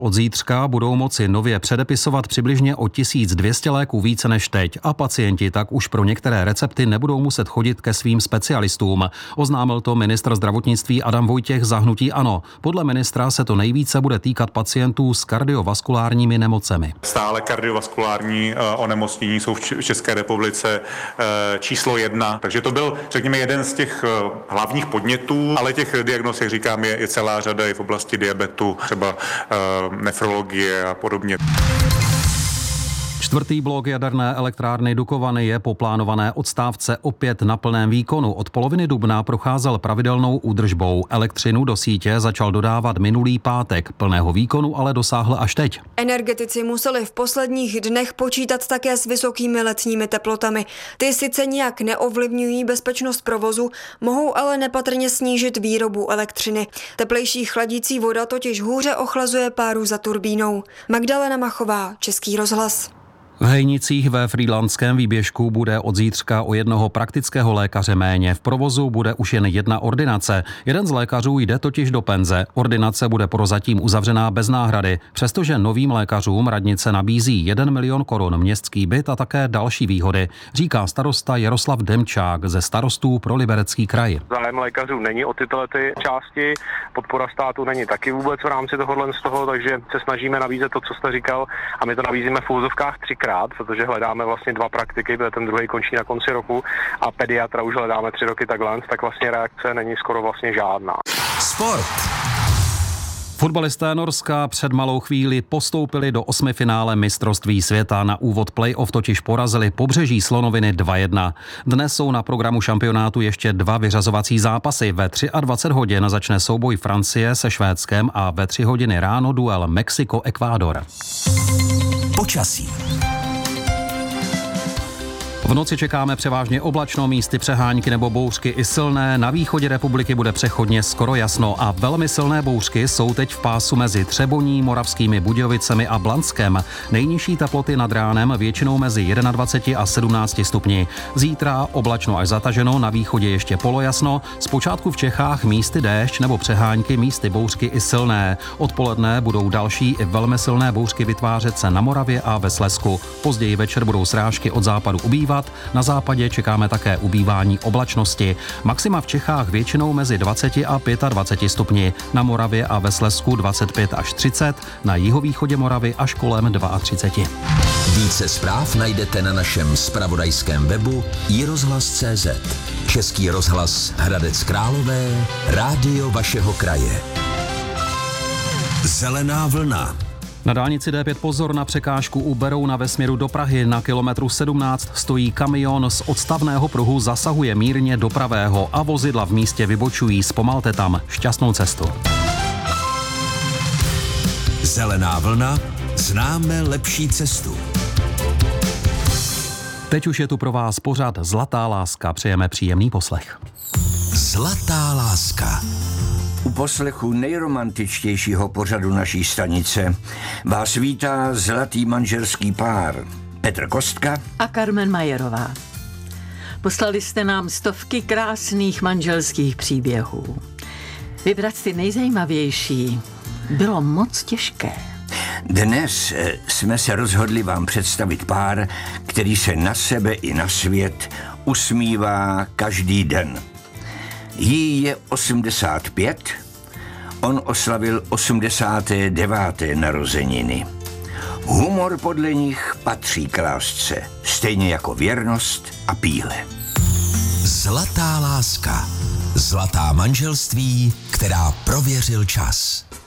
Od zítřka budou moci nově předepisovat přibližně o 1200 léků více než teď a pacienti tak už pro některé recepty nebudou muset chodit ke svým specialistům. Oznámil to ministr zdravotnictví Adam Vojtěch za hnutí ANO. Podle ministra se to nejvíce bude týkat pacientů s kardiovaskulárními nemocemi. Stále kardiovaskulární onemocnění jsou v České republice číslo 1, takže to byl, řekněme, jeden z těch hlavních podnětů, ale těch diagnóz, jak říkám, je celá řada i v oblasti diabetu, třeba nefrologie a podobně. Čtvrtý blok jaderné elektrárny Dukovany je po plánované odstávce opět na plném výkonu. Od poloviny dubna procházel pravidelnou údržbou. Elektřinu do sítě začal dodávat minulý pátek. Plného výkonu ale dosáhl až teď. Energetici museli v posledních dnech počítat také s vysokými letními teplotami. Ty sice nijak neovlivňují bezpečnost provozu, mohou ale nepatrně snížit výrobu elektřiny. Teplejší chladící voda totiž hůře ochlazuje páru za turbínou. Magdalena Machová, Český rozhlas. V Hejnicích ve Frýdlantském výběžku bude od zítřka o jednoho praktického lékaře méně. V provozu bude už jen jedna ordinace. Jeden z lékařů jde totiž do penze. Ordinace bude prozatím uzavřená bez náhrady, přestože novým lékařům radnice nabízí 1 milion korun městský byt a také další výhody, říká starosta Jaroslav Demčák ze Starostů pro Liberecký kraj. Zájem lékařů není o tyto části, podpora státu není taky vůbec v rámci tohohle z toho, takže se snažíme nabízet to, co jste říkal, a my to nabízíme v úzovkách 3krát, protože hledáme vlastně 2 praktiky, protože ten druhý končí na konci roku a pediatra už hledáme 3 roky takhle, tak vlastně reakce není skoro vlastně žádná. Sport. Fotbalisté Norska před malou chvíli postoupili do 8finále mistrovství světa. Na úvod play-off totiž porazili Pobřeží Slonoviny 2-1. Dnes jsou na programu šampionátu ještě 2 vyřazovací zápasy. Ve 23 hodin začne souboj Francie se Švédskem a ve 3 hodiny ráno duel Mexiko-Ekvádor. Počasí. V noci čekáme převážně oblačno, místy přehánky nebo bouřky i silné. Na východě republiky bude přechodně skoro jasno a velmi silné bouřky jsou teď v pásu mezi Třeboní, Moravskými Budějovicemi a Blanskem. Nejnižší teploty nad ránem většinou mezi 21 a 17 stupni. Zítra oblačno až zataženo, na východě ještě polojasno. Zpočátku v Čechách místy déšť nebo přehánky, místy bouřky i silné. Odpoledne budou další i velmi silné bouřky vytvářet se na Moravě a ve Slezsku. Později večer budou srážky od západu ubývat. Na západě čekáme také ubývání oblačnosti. Maxima v Čechách většinou mezi 20 a 25 stupni. Na Moravě a ve Slezsku 25 až 30, na jihovýchodě Moravy až kolem 32. Více zpráv najdete na našem zpravodajském webu iRozhlas.cz. Český rozhlas Hradec Králové, rádio vašeho kraje. Zelená vlna. Na dálnici D5 pozor na překážku u Berouna ve směru do Prahy. Na kilometru 17 stojí kamion z odstavného pruhu, zasahuje mírně do pravého a vozidla v místě vybočují. Zpomalte tam, šťastnou cestu. Zelená vlna, známe lepší cestu. Teď už je tu pro vás pořad Zlatá láska. Přejeme příjemný poslech. Zlatá láska. U poslechu nejromantičtějšího pořadu naší stanice vás vítá zlatý manželský pár Petr Kostka a Carmen Majerová. Poslali jste nám stovky krásných manželských příběhů. Vybrat ty nejzajímavější bylo moc těžké. Dnes jsme se rozhodli vám představit pár, který se na sebe i na svět usmívá každý den. Jí je 85, on oslavil 89. narozeniny. Humor podle nich patří k lásce, stejně jako věrnost a píle. Zlatá láska. Zlatá manželství, která prověřil čas.